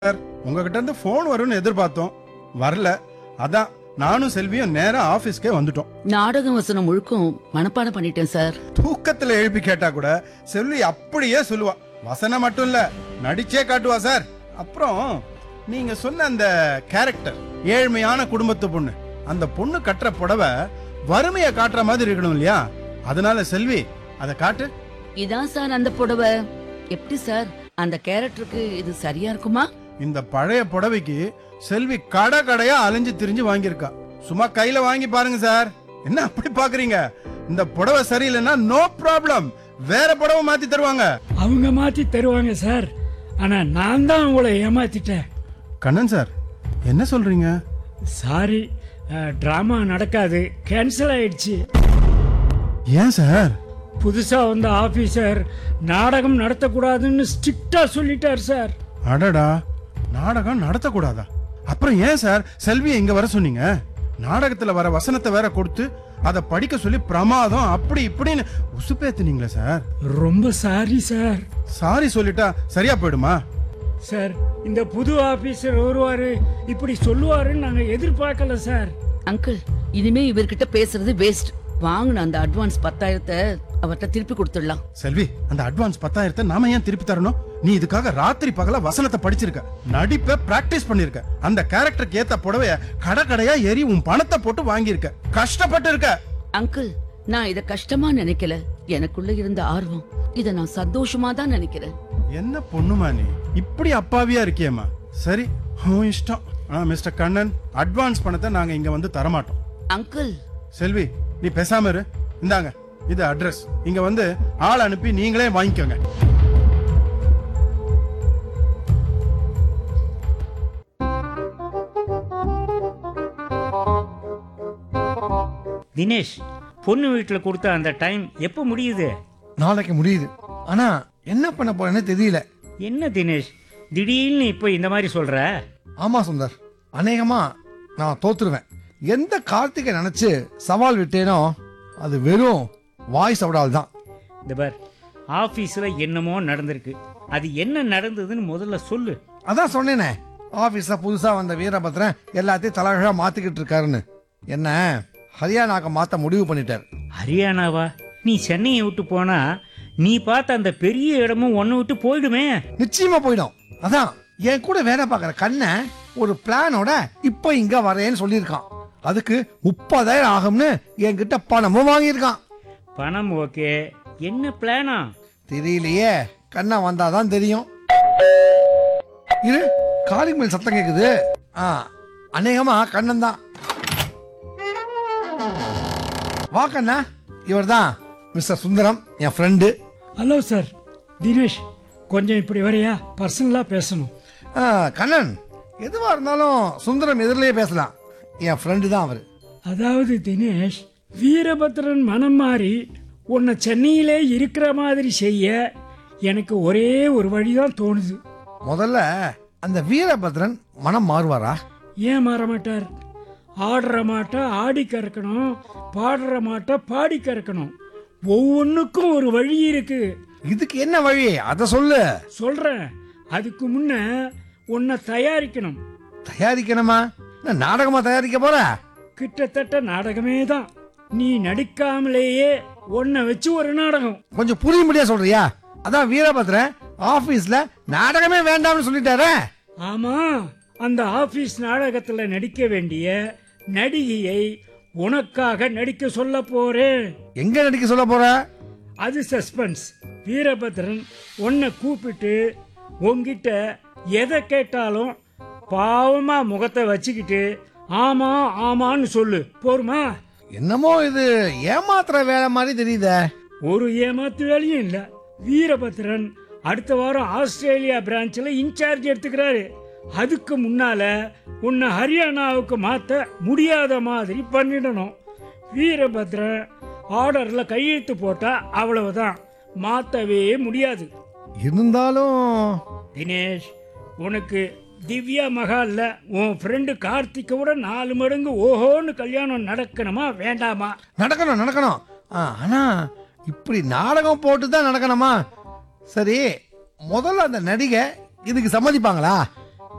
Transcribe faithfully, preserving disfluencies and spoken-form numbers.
Sir, உங்ககிட்ட இருந்து phone வரும்னு எதிர்பார்த்தோம், வரல. அதான் நானும் செல்வியும் நேரா ஆபீஸ்க்கே வந்துட்டோம். நாடக வசனம் முழுக்கும் மனப்பாடம் பண்ணிட்டேன் சார். தூக்கத்துல எழுப்பி கேட்டா கூட செல்வி அப்படியே சொல்லுவா. வசனம் மட்டும் இல்ல, நடிச்சே காட்டுவா சார். அப்புறம் நீங்க சொன்ன அந்த கேரக்டர், ஏழ்மையான குடும்பத்து பொண்ணு, அந்த பொண்ணு கட்டுற புடவை வறுமையை காட்டுற மாதிரி இருக்கணும் இல்லையா? அதனால செல்வி அதை காட்டு. இதான் சார் அந்த புடவை. எப்படி சார், அந்த கேரக்டருக்கு இது சரியா இருக்குமா? இந்த பழைய புடவைக்கு செல்வி கடை கடையா அலைஞ்சு திரிஞ்சு வாங்கியிருக்கா. சும்மா கையில வாங்கி பாருங்க சார். என்ன அப்படி பாக்குறீங்க? இந்த புடவை சரியில்லைன்னா நோ ப்ராப்ளம், வேற புடவை மாத்தி தருவாங்க. அவங்க மாத்தி தருவாங்க சார். ஆனா நான் தான் உங்களை ஏமாத்திட்டேன். கண்ணன் சார், என்ன சொல்றீங்க? சாரி, டிராமா நடக்காது, கேன்சல் ஆயிடுச்சு. ஏன் சார்? புதுசா வந்த ஆபீசர் நாடகம் நடத்தக்கூடாதுன்னு ஸ்ட்ரிக்டா சொல்லிட்டார் சார். அடடா, நாடகம் நடத்தக்கூடாதா? அப்புறம் ஏன் சார் செல்வியை இங்க வர சொன்னீங்க? நாடகத்துல வர வசனத்தை வேற கொடுத்து அதை படிக்க சொல்லி பிரமாதம் அப்படி இப்படின்னு உசுப்பேத்துனீங்களே சார். ரொம்ப சாரி சார். சாரி சொல்லிட்டா சரியா போயிடுமா? சார், இந்த புது ஆபீசர் வருவாரு, இப்படி சொல்லுவாருன்னு நாங்க எதிர்பார்க்கல சார். அங்கிள், இனிமே இவர்கிட்ட பேசுறது வேஸ்ட். வாங்கின அந்த அட்வான்ஸ் பத்தாயிரத்தை அவர்கிட்ட திருப்பி கொடுத்துடலாம். செல்வி, அந்த அட்வான்ஸ் பத்தாயிரத்தை நாம ஏன் திருப்பி தரணும்? நீ இதுக்காக ராத்திரி பகல வசனத்தை படிச்சிருக்க, நடிப்ப பிராக்டிஸ் பண்ணிருக்க, அந்த கேரக்டருக்கு ஏத்த புடவைய கடை கடையா ஏறி உன் பணத்தை போட்டு வாங்கியிருக்க, கஷ்டப்பட்டு இருக்க. அங்கிள், நான் இத கஷ்டமா நினைக்கல. எனக்குள்ள இருந்த ஆர்வம், இத நான் சந்தோஷமா தான் நினைக்கிறேன். என்ன பொண்ணுமா நீ, இப்படி அப்பாவியா இருக்கியேம்மா. சரி, உன் இஷ்டம். ஆனா மிஸ்டர் கண்ணன், அட்வான்ஸ் பணத்தை நாங்க இங்க வந்து தரமாட்டோம். அங்கிள், செல்வி, நீ பேசாம இரு. இந்தாங்க, இது அட்ரஸ். இங்க வந்து ஆள் அனுப்பி நீங்களே வாங்கிக்கோங்க. தினேஷ், பொண்ணு வீட்டில் கொடுத்த அந்த டைம் எப்போ முடியுது? நாளைக்கு முடியுது. ஆனா என்ன பண்ண போறேன்னு தெரியல. என்ன தினேஷ், திடீர்னு இப்போ இந்த மாதிரி சொல்ற? ஆமா சுந்தர், அநேகமா நான் தோத்துருவேன். எந்த கார்த்திகை நினைச்சு சவால் விட்டேனோ அது வெறும் வாய் சவடால் தான். இந்த பார், ஆஃபீஸில் என்னமோ நடந்திருக்கு. அது என்ன நடந்ததுன்னு முதல்ல சொல்லு. அதான் சொன்னேனே, ஆபீஸ்ல புதுசா வந்த வீரபத்ரன் எல்லாத்தையும் தலைகழா மாத்திக்கிட்டு இருக்காருன்னு. என்ன ஹரியானாக்க மாத்த முடிவு பண்ணிட்டார். ஹரியானாவா? நீ சென்னையை விட்டு போனா நீ பார்த்த அந்த பெரிய இடமும் ஒன்னு விட்டு போயிடுமே. நிச்சயமா போயிடும். அதான் என் கூட வேலை பார்க்கற கண்ண ஒரு பிளானோட இப்ப இங்க வரேன்னு சொல்லியிருக்கான். அதுக்கு முப்பதாயிரம் ஆகும்னு என்கிட்ட பணமும் வாங்கியிருக்கான். பணம் ஓகே, என்ன பிளானா தெரியலையே, கண்ணா வந்தாதான் தெரியும். இரு, காலிங் மேல் சத்தம் கேக்குது. ஆ, அநேகமா கண்ணன் தான். வா கண்ணா, இவர் தான் மிஸ்டர் சுந்தரம், என் ஃப்ரெண்டு. Hello sir. தினேஷ், கொஞ்சம் இப்படி வரையா, பர்சனலா பேசணும். கண்ணன், எதுவா இருந்தாலும் சுந்தரம் எதிரிலேயே பேசலாம். என் ஃப்ரெண்டு தான் அவரு. அதாவது தினேஷ், வீரபத்ரன் மனம் மாறி உன்னை சென்னையிலே இருக்கிற மாதிரி செய்ய எனக்கு ஒரே ஒரு வழிதான் தோணுது. முதல்ல அந்த வீரபத்ரன் மனம் மாறுவாரா? ஏன் மாற மாட்டார்? ஆடுற மாட்டை ஆடி கறக்கணும், பாடுற மாட்டை பாடி கறக்கணும். ஒவ்வொன்றுக்கும் ஒரு வழி இருக்கு. இதுக்கு என்ன வழி, அத சொல்லு. சொல்றேன். அதுக்கு முன்ன உன்னை தயாரிக்கணும். தயாரிக்கணுமா? நான் நாடகமா தயாரிக்க போற? கிட்டத்தட்ட நாடகமே தான். நீ நடிக்காமலேயே உன்னை வச்சு ஒரு நாடகம். கொஞ்சம் புரியும்படியா சொல்றியா? அதான் வீரபத்ரன் ஆபீஸ்ல நாடகமே வேண்டாம்னு சொல்லிட்டாரே. ஆமா, அந்த ஆபீஸ் நாடகத்துல நடிக்க வேண்டிய நடிகையை உனக்காக நடிக்க சொல்ல போறேன். எங்க நடிக்க சொல்ல போற? அது சஸ்பென்ஸ். வீரபத்ரன் உன்னை கூப்பிட்டு உன்கிட்ட எதை கேட்டாலும் பாவமா முகத்தை வச்சுக்கிட்டு ஆமா ஆமான்னு சொல்லு. போருமா? என்னமோ இது ஏமாத்துற வேலை மாதிரி தெரியுதே. ஒரு ஏமாத்து வேலையும் இல்ல. வீரபத்ரன் அடுத்த வாரம் ஆஸ்திரேலியா பிரான்ச்ல இன்சார்ஜ் எடுத்துக்கிறாரு. அதுக்கு முன்னால உன்னை ஹரியானாவுக்கு மாத்த முடியாத மாதிரி பண்ணிடணும். வீரபத்ரன் ஆர்டர்ல கையெழுத்து போட்டா அவ்வளவுதான், மாத்தவே முடியாது. இருந்தாலும் தினேஷ், உனக்கு திவ்யா மகால்ல உன் ஃப்ரெண்டு கார்த்திகோட நாலு மடங்கு ஓஹோன்னு கல்யாணம் நடக்கணுமா வேண்டாமா? நடக்கணும் நடக்கணும். ஆனா இப்படி நாடகம் போட்டு தான் நடக்கணுமா? சரி, முதல்ல அந்த நடிகை இதுக்கு சம்மதிப்பாங்களா?